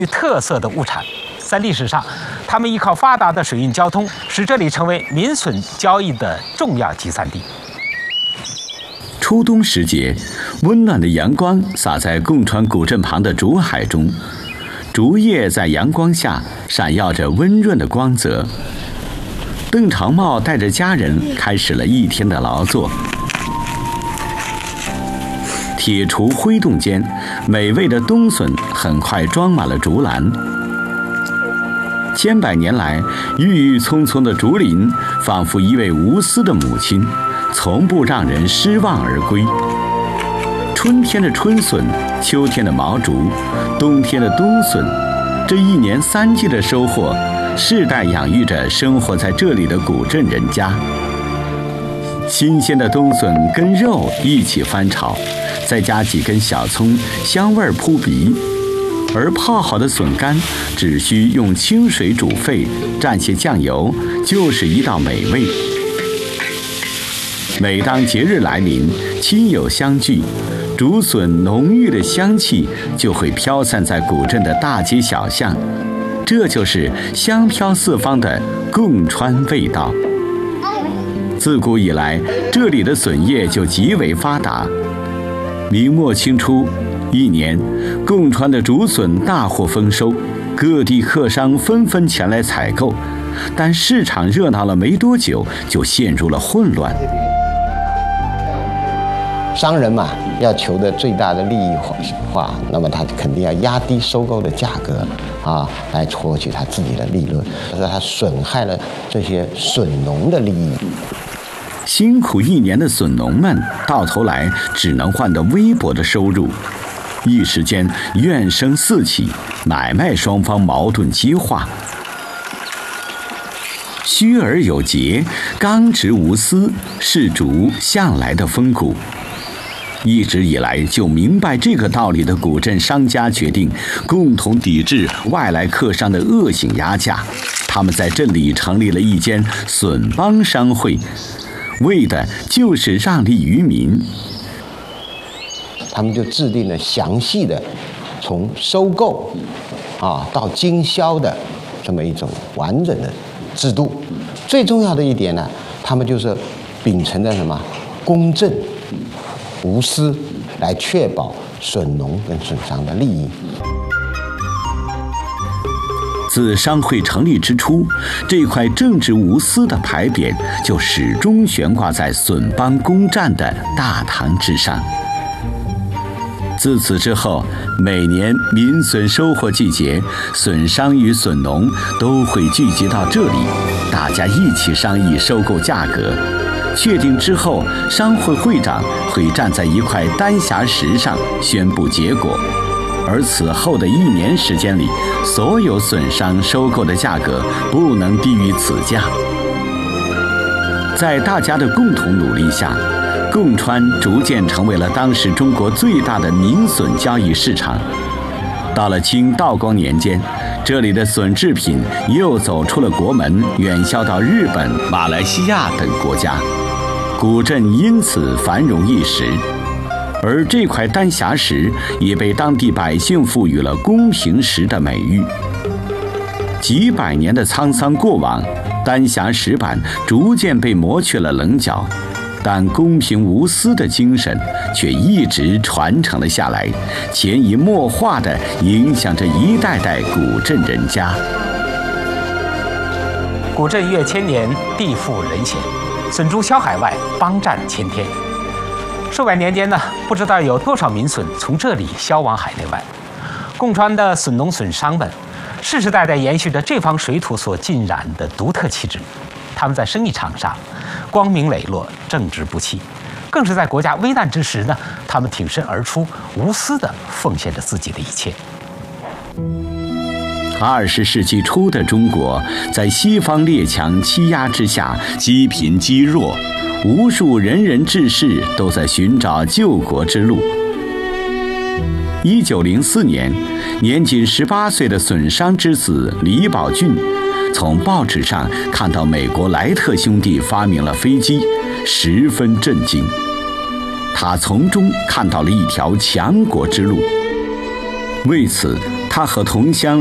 特色的物产。在历史上，他们依靠发达的水运交通，使这里成为民笋交易的重要集散地。 初冬时节，温暖的阳光洒在贡川古镇旁的竹海中，竹叶在阳光下闪耀着温润的光泽。邓长茂带着家人开始了一天的劳作。铁锄挥动间，美味的冬笋很快装满了竹篮。千百年来，郁郁葱葱的竹林，仿佛一位无私的母亲，从不让人失望而归。春天的春笋，秋天的毛竹，冬天的冬笋，这一年三季的收获，世代养育着生活在这里的古镇人家。新鲜的冬笋跟肉一起翻炒，再加几根小葱，香味扑鼻。而泡好的笋干只需用清水煮沸，蘸些酱油，就是一道美味。每当节日来临，亲友相聚，竹笋浓郁的香气就会飘散在古镇的大街小巷，这就是香飘四方的贡川味道。自古以来，这里的笋业就极为发达。明末清初，一年，贡川的竹笋大获丰收，各地客商纷纷前来采购，但市场热闹了没多久，就陷入了混乱。 商人嘛，要求的最大的利益化，那么他肯定要压低收购的价格啊，来获取他自己的利润，所以他损害了这些笋农的利益。 辛苦一年的笋农们，到头来只能换得微薄的收入。一时间怨声四起，买卖双方矛盾激化。虚而有节，刚直无私，是竹向来的风骨。一直以来就明白这个道理的古镇商家决定共同抵制外来客商的恶性压价。他们在镇里成立了一间笋帮商会，为的就是让利于民。 他们就制定了详细的从收购到经销的这么一种完整的制度。最重要的一点呢，他们就是秉承着什么公正无私，来确保笋农跟笋商的利益。 自商会成立之初，这块正直无私的牌匾就始终悬挂在笋帮公站的大堂之上。自此之后，每年民笋收获季节，笋商与笋农都会聚集到这里，大家一起商议收购价格。确定之后，商会会长会站在一块丹霞石上宣布结果，而此后的1年时间里，所有笋商收购的价格不能低于此价。在大家的共同努力下，贡川逐渐成为了当时中国最大的民笋交易市场。到了清道光年间，这里的笋制品又走出了国门，远销到日本、马来西亚等国家，古镇因此繁荣一时。而这块丹霞石也被当地百姓赋予了公平石的美誉。几百年的沧桑过往，丹霞石板逐渐被磨去了棱角，但公平无私的精神却一直传承了下来，潜移默化地影响着一代代古镇人家。 古镇越千年，地富人贤，笋株销海外，邦占千天。数百年间呢，不知道有多少民笋从这里销往海内外。贡川的笋农笋商们，世世代代延续着这方水土所浸染的独特气质。他们在生意场上光明磊落，正直不屈，更是在国家危难之时呢，他们挺身而出，无私地奉献着自己的一切。 20世纪初的中国，在西方列强欺压之下，积贫积弱，无数仁人志士都在寻找救国之路。1904年，年仅18岁的笋商之子李宝俊，从报纸上看到美国莱特兄弟发明了飞机，十分震惊。他从中看到了一条强国之路。为此， 他和同乡